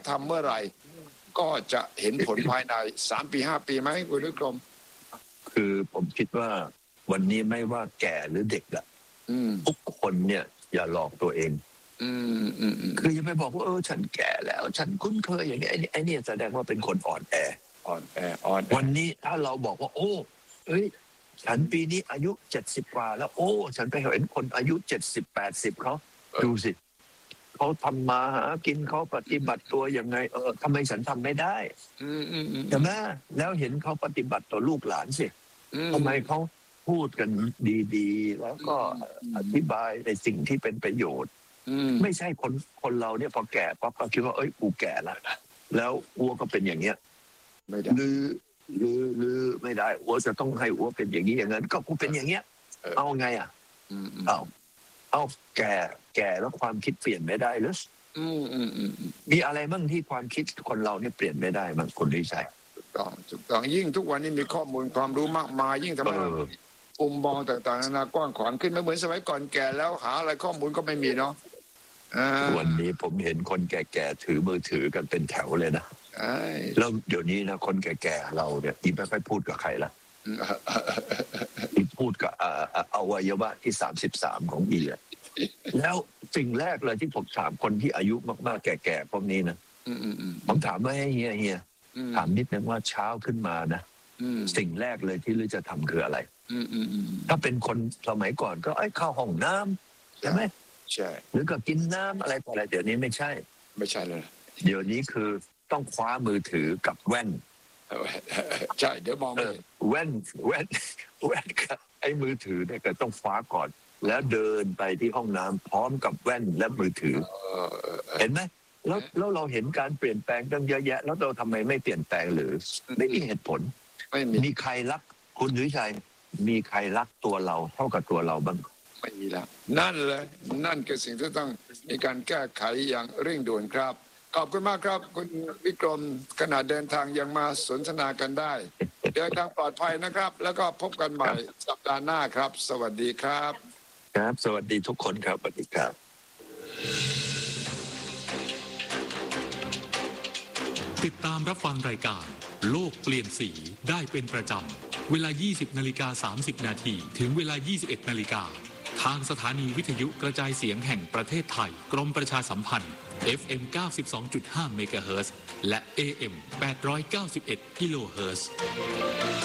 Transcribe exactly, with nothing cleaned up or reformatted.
ทำเมื่อไหร่ก็จะเห็นผลภายในสามปีห้าปีไหมคุณวิกรมคือผมคิดว่าวันนี้ไม่ว่าแก่หรือเด็กอะทุกคนเนี่ยอย่าหลอกตัวเองอืมอืมคืออย่าไปบอกว่าเออฉันแก่แล้วฉันคุ้นเคยอย่างนี้ไอ้นี่ไอ้นี่แสดงว่าเป็นคนอ่อนแออ่อนแออ่อนวันนี้ถ้าเราบอกว่าโอ้เอ้ยฉันปีนี้อายุเจ็ดสิบกว่าแล้วโอ้ฉันไปเห็นคนอายุเจ็ดสิบแปดสิบเขาดูสิเขาทำมาหากินเขาปฏิบัติตัวยังไงเออทำไมฉันทำไม่ได้ใช่ไหมแล้วเห็นเขาปฏิบัติต่อลูกหลานสิทำไมเขาพูดกันดีๆแล้วก็อธิบายในสิ่งที่เป็นประโยชน์ไม่ใช่คนคนเราเนี่ยพอแก่ปั๊บก็คิดว่าเอ้ยกูแก่แล้วแล้วอ้วก็เป็นอย่างเงี้ยหรือหรือหรือไม่ได้อ้วจะต้องให้อ้วเป็นอย่างนี้อย่างนั้นก็กูเป็นอย่างเงี้ยเอาไงอ่ะเอาเอาแก่แก่แล้วความคิดเปลี่ยนไม่ได้หรือมีอะไรบ้างที่ความคิดคนเราเนี่ยเปลี่ยนไม่ได้บ้างคนที่ใช่ถูกต้องถูกต้องยิ่งทุกวันนี้มีข้อมูลความรู้มากมายยิ่งทำให้มุมมองต่างๆนานากว้างขวางขึ้นไม่เหมือนสมัยก่อนแก่แล้วหาอะไรข้อมูลก็ไม่มีเนาะวันนี้ผมเห็นคนแก่ๆถือมือถือกันเป็นแถวเลยนะแล้วเดี๋ยวนี้นะคนแก่ๆเราเนี่ยที่ไม่ค่อยพูดกับใครละที่พูดกับอวัยวะที่สามสิบสามของอีอ่ะแล้วสิ่งแรกเลยที่ผมถามคนที่อายุมากๆแก่ๆพวกนี้นะผมถามว่าให้เฮียเฮียถามนิดนึงว่าเช้าขึ้นมานะสิ่งแรกเลยที่ลือจะทำคืออะไรถ้าเป็นคนสมัยก่อนก็ไอ้เข้าห้องน้ำใช่ไหมใช่หรือก็กินน้ำอะไรต่ออะไรเดี๋ยวนี้ไม่ใช่ไม่ใช่เลยเดี๋ยวนี้คือต้องคว้ามือถือกับแว่นใช่เดี๋ยวมองไม่แว่นแว่นแว่นกับไอ้มือถือเนี่ยก็ต้องคว้าก่อนแล้วเดินไปที่ห้องน้ำพร้อมกับแว่นและมือถือเห็นไหมแล้วแล้วเราเห็นการเปลี่ยนแปลงตั้งเยอะแยะแล้วเราทำไมไม่เปลี่ยนแปลงหรือไม่มีเหตุผลไม่มีมีใครรักคุณหรือชัยมีใครรักตัวเราเท่ากับตัวเราบ้างไม่มีแล้วนั่นเลยนั่นคือสิ่งที่ต้องมีการแก้ไขอย่างเร่งด่วนครับขอบคุณมากครับคุณวิกรมขณะเดินทางยังมาสนทนากันได้เดินทางปลอดภัยนะครับแล้วก็พบกันใหม่สัปดาห์หน้าครับสวัสดีครับครับสวัสดีทุกคนครับสวัสดีครับติดตามรับฟังรายการโลกเปลี่ยนสีได้เป็นประจำเวลา ยี่สิบนาฬิกาสามสิบนาทีถึงเวลา ยี่สิบเอ็ดนาฬิกาทางสถานีวิทยุกระจายเสียงแห่งประเทศไทยกรมประชาสัมพันธ์ เอฟ เอ็ม เก้าสิบสองจุดห้า เมกะเฮิรตซ์และ เอ เอ็ม แปดร้อยเก้าสิบเอ็ด กิโลเฮิรตซ์